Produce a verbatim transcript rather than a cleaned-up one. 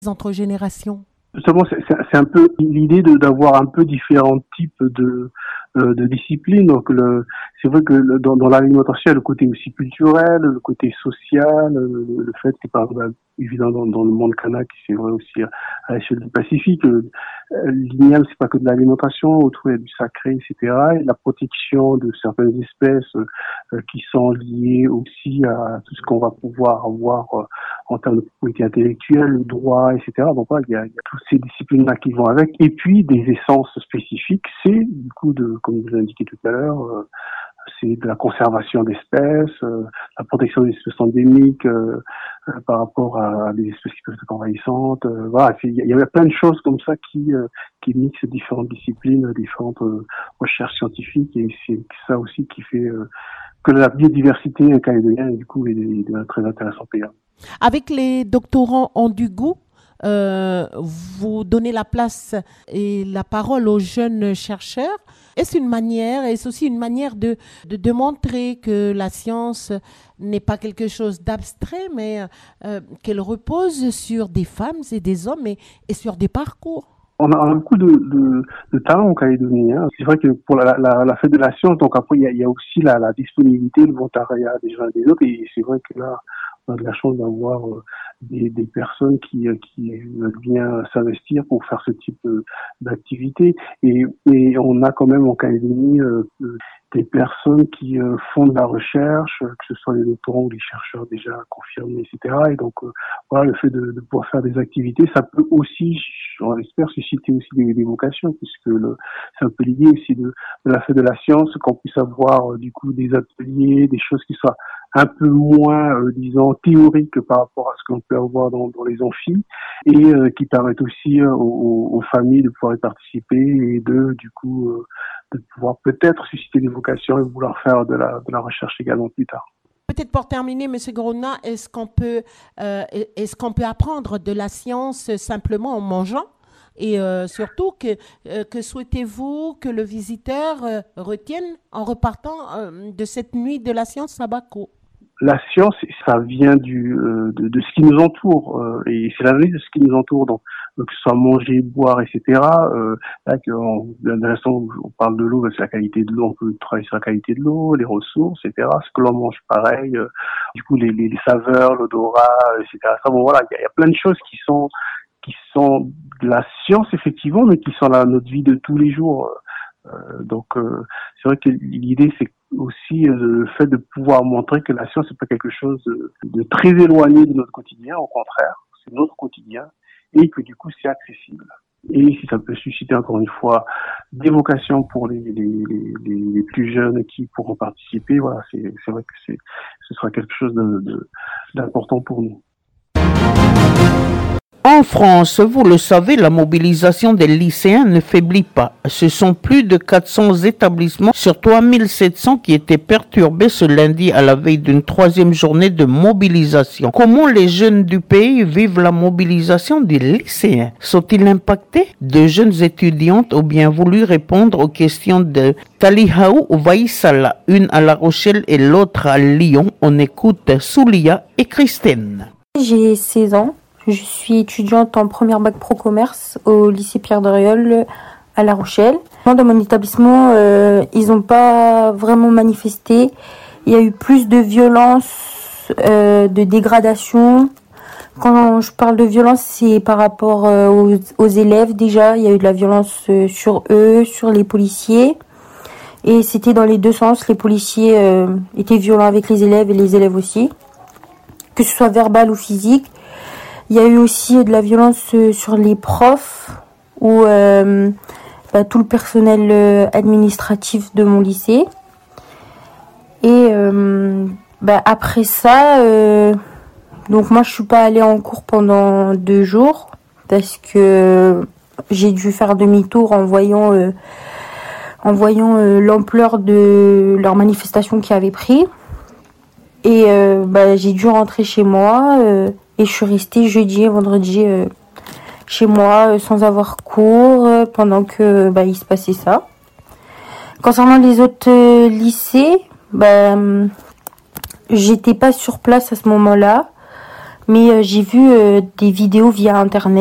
entre générations? Justement, c'est, c'est, c'est un peu l'idée de, d'avoir un peu différents types de, euh, de disciplines. Donc, le, c'est vrai que le, dans, dans l'alimentation, il y a le côté aussi culturel, le côté social, le, le fait que, par exemple, évidemment, dans, dans le monde kanak, c'est vrai aussi à l'échelle du Pacifique, euh, l'igname, c'est pas que de l'alimentation, autour il y a du sacré, et cetera. Et la protection de certaines espèces euh, qui sont liées aussi à tout ce qu'on va pouvoir avoir euh, en termes de propriété intellectuelle, le droit, et cetera. Donc, voilà, il y a, il y a toutes ces disciplines-là qui vont avec. Et puis, des essences spécifiques, c'est, du coup, de, comme je vous l'ai indiqué tout à l'heure, euh, c'est de la conservation d'espèces, euh, la protection des espèces endémiques euh, euh, par rapport à, à des espèces qui peuvent être envahissantes. Euh, voilà, il y, y a plein de choses comme ça qui euh, qui mixent différentes disciplines, différentes euh, recherches scientifiques, et c'est ça aussi qui fait euh, que la biodiversité calédonienne, du coup, est, est un très intéressant pays. Avec les doctorants en Dougou, euh, vous donnez la place et la parole aux jeunes chercheurs. Est-ce une manière, est-ce aussi une manière de, de, de montrer que la science n'est pas quelque chose d'abstrait, mais euh, qu'elle repose sur des femmes et des hommes et, et sur des parcours? On a, on a beaucoup de, de, de talents en Calédonie. Hein. C'est vrai que pour la, la, la fête de la science, donc après il y a, il y a aussi la, la disponibilité, le volontariat des uns et des autres, et c'est vrai que là, on a de la chance d'avoir euh, des, des personnes qui, qui veulent bien s'investir pour faire ce type euh, d'activité. Et, et on a quand même en Calédonie euh, des personnes qui euh, font de la recherche, que ce soit les doctorants ou les chercheurs déjà confirmés, et cetera. Et donc, euh, voilà, le fait de, de pouvoir faire des activités, ça peut aussi, on espère, susciter aussi des, des vocations, puisque le, c'est un peu l'idée aussi de, de la fête de la science, qu'on puisse avoir euh, du coup des ateliers, des choses qui soient un peu moins, euh, disons, théoriques par rapport à ce qu'on peut avoir dans, dans les amphis, et euh, qui permettent aussi euh, aux, aux familles de pouvoir y participer et de, du coup, euh, de pouvoir peut-être susciter des vocations et vouloir faire de la, de la recherche également plus tard. Peut-être pour terminer, M. Grona, est-ce qu'on peut, euh, est-ce qu'on peut apprendre de la science simplement en mangeant? Et euh, surtout, que, euh, que souhaitez-vous que le visiteur euh, retienne en repartant euh, de cette nuit de la science à Bako? La science, ça vient du euh, de, de ce qui nous entoure, euh, et c'est l'analyse de ce qui nous entoure, donc que ce soit manger, boire, et cetera. Euh, là, de l'instant on parle de l'eau, c'est la qualité de l'eau, on peut travailler sur la qualité de l'eau, les ressources, et cetera. Ce que l'on mange, pareil. Euh, du coup, les, les, les saveurs, l'odorat, et cetera. Ça, bon, voilà, il y, y a plein de choses qui sont qui sont de la science effectivement, mais qui sont dans notre vie de tous les jours. Euh, donc, euh, c'est vrai que l'idée, c'est aussi euh, le fait de pouvoir montrer que la science n'est pas quelque chose de, de très éloigné de notre quotidien, au contraire, c'est notre quotidien, et que du coup c'est accessible. Et si ça peut susciter encore une fois des vocations pour les, les, les, les plus jeunes qui pourront participer, voilà, c'est, c'est vrai que c'est, ce sera quelque chose de, de, d'important pour nous. En France, vous le savez, la mobilisation des lycéens ne faiblit pas. Ce sont plus de quatre cents établissements sur trois mille sept cents qui étaient perturbés ce lundi à la veille d'une troisième journée de mobilisation. Comment les jeunes du pays vivent la mobilisation des lycéens? Sont-ils impactés? De jeunes étudiantes ont bien voulu répondre aux questions de Talihaou Vaïsala, une à La Rochelle et l'autre à Lyon. On écoute Soulia et Christine. J'ai seize ans. Je suis étudiante en première bac pro commerce au lycée Pierre Doriol à La Rochelle. Dans mon établissement, euh, ils n'ont pas vraiment manifesté. Il y a eu plus de violence, euh, de dégradation. Quand je parle de violence, c'est par rapport euh, aux, aux élèves déjà. Il y a eu de la violence euh, sur eux, sur les policiers. Et c'était dans les deux sens. Les policiers euh, étaient violents avec les élèves et les élèves aussi. Que ce soit verbal ou physique. Il y a eu aussi de la violence sur les profs ou euh, bah, tout le personnel euh, administratif de mon lycée. Et euh, bah, après ça, euh, donc moi je suis pas allée en cours pendant deux jours parce que j'ai dû faire demi-tour en voyant, euh, en voyant euh, l'ampleur de leur manifestation qui avait pris. Et euh, bah, j'ai dû rentrer chez moi. Euh, Et je suis restée jeudi et vendredi euh, chez moi euh, sans avoir cours euh, pendant que bah, il se passait ça. Concernant les autres euh, lycées, bah, j'étais pas sur place à ce moment-là. mais euh, j'ai vu euh, des vidéos via internet.